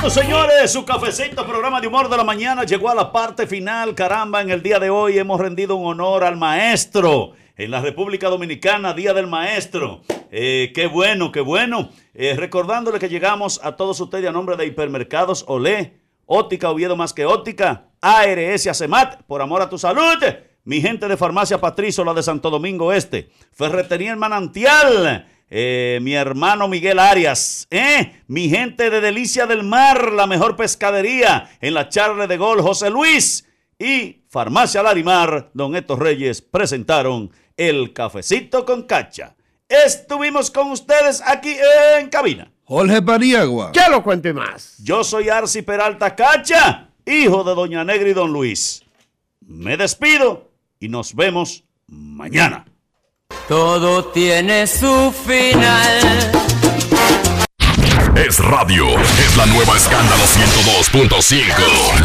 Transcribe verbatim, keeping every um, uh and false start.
Bueno, señores, su cafecito, programa de humor de la mañana, llegó a la parte final. Caramba, en el día de hoy hemos rendido un honor al maestro en la República Dominicana, Día del Maestro. Eh, qué bueno, qué bueno. Eh, recordándole que llegamos a todos ustedes a nombre de Hipermercados Olé, Óptica Oviedo más que Óptica, A R S Acemat, por amor a tu salud. Mi gente de Farmacia Patricio, la de Santo Domingo Este, Ferretería El Manantial, eh, mi hermano Miguel Arias, eh, mi gente de Delicia del Mar, la mejor pescadería en la Charle de Gol, José Luis, y Farmacia Larimar, don Héctor Reyes, presentaron el Cafecito con Cacha. Estuvimos con ustedes aquí en cabina Jorge Paniagua. ¿Qué lo cuente más? Yo soy Arci Peralta Cacha, hijo de doña Negra y don Luis. Me despido y nos vemos mañana. Todo tiene su final. Es radio, es la nueva Escándalo ciento dos punto cinco.